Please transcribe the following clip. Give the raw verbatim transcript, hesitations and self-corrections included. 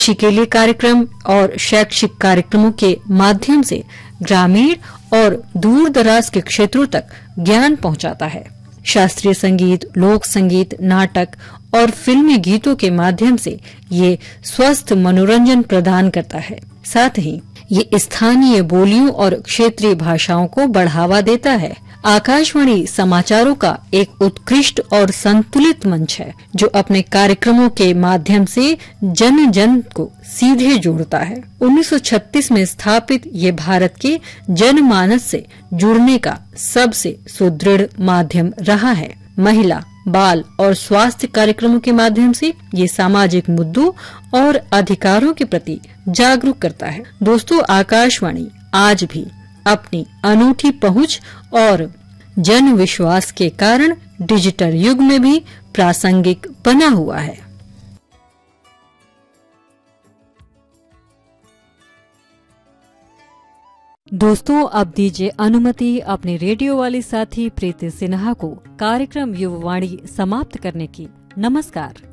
कृषि के लिए कार्यक्रम और शैक्षिक कार्यक्रमों के माध्यम से ग्रामीण और दूर दराज के क्षेत्रों तक ज्ञान पहुंचाता है। शास्त्रीय संगीत, लोक संगीत, नाटक और फिल्मी गीतों के माध्यम से ये स्वस्थ मनोरंजन प्रदान करता है। साथ ही ये स्थानीय बोलियों और क्षेत्रीय भाषाओं को बढ़ावा देता है। आकाशवाणी समाचारों का एक उत्कृष्ट और संतुलित मंच है जो अपने कार्यक्रमों के माध्यम से जन जन को सीधे जोड़ता है। उन्नीस सौ छत्तीस में स्थापित ये भारत के जनमानस से जुड़ने का सबसे सुदृढ़ माध्यम रहा है। महिला, बाल और स्वास्थ्य कार्यक्रमों के माध्यम से ये सामाजिक मुद्दों और अधिकारों के प्रति जागरूक करता है। दोस्तों, आकाशवाणी आज भी अपनी अनूठी पहुंच और जन विश्वास के कारण डिजिटल युग में भी प्रासंगिक बना हुआ है। दोस्तों, अब दीजिए अनुमति अपने रेडियो वाली साथी प्रीति सिन्हा को कार्यक्रम युववाणी समाप्त करने की। नमस्कार।